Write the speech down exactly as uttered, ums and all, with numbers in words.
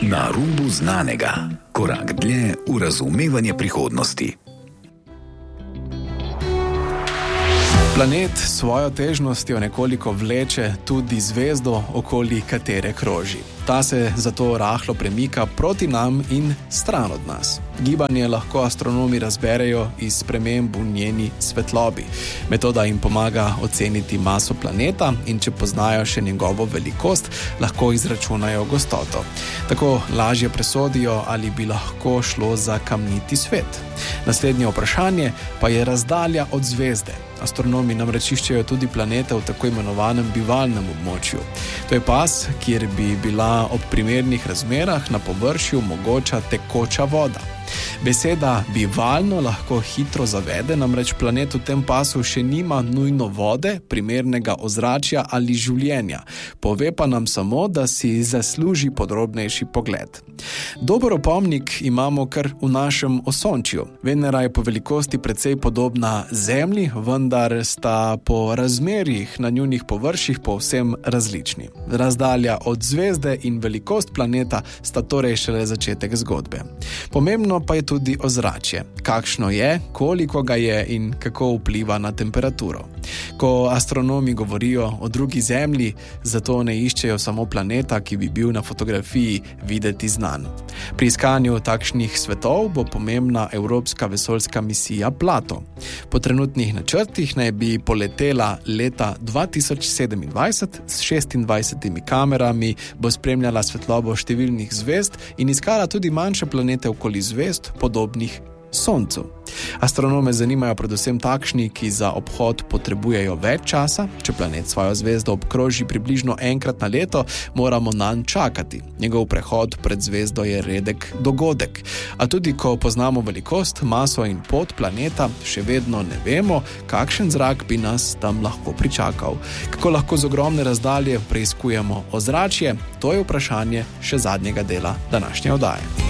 Na rubu znanega. Korak dlje v razumevanje prihodnosti. Planet s svojo težnostjo nekoliko vleče tudi zvezdo, okoli katere kroži. Ta se zato rahlo premika proti nam in stran od nas. Gibanje lahko astronomi razberejo iz sprememb v njeni svetlobi. Metoda jim pomaga oceniti maso planeta in če poznajo še njegovo velikost, lahko izračunajo gostoto. Tako lažje presodijo, ali bi lahko šlo za kamniti svet. Naslednje vprašanje pa je razdalja od zvezde. Astronomi namreč iščejo tudi planete v tako imenovanem bivalnem območju. To je pas, kjer bi bila ob primernih razmerah na površju mogoča tekoča voda. Beseda bivalno lahko hitro zavede, namreč planet v tem pasu še nima nujno vode, primernega ozračja ali življenja. Pove pa nam samo, da si zasluži podrobnejši pogled. Dober opomnik imamo kar v našem Osončju. Venera je po velikosti precej podobna Zemlji, vendar sta po razmerjih na njunih površjih povsem različni. Razdalja od zvezde in velikost planeta sta torej šele začetek zgodbe. Pomembno pa je tudi ozračje. Kakšno je, koliko ga je in kako vpliva na temperaturo. Ko astronomi govorijo o drugi Zemlji, zato ne iščejo samo planeta, ki bi bil na fotografiji videti znan. Pri iskanju takšnih svetov bo pomembna Evropska vesoljska misija Plato. Po trenutnih načrtih naj bi poletela leta dva tisoč sedemindvajset s šestindvajsetimi kamerami, bo spremljala svetlobo številnih zvezd in iskala tudi manjše planete okoli zvezd, podobnih Soncu. Astronome zanimajo predvsem takšni, ki za obhod potrebujejo več časa. Če planet svojo zvezdo obkroži približno enkrat na leto, moramo nanj čakati. Njegov prehod pred zvezdo je redek dogodek. A tudi ko poznamo velikost, maso in pot planeta, še vedno ne vemo, kakšen zrak bi nas tam lahko pričakal. Kako lahko z ogromne razdalje preiskujemo ozračje, to je vprašanje še zadnjega dela današnje oddaje.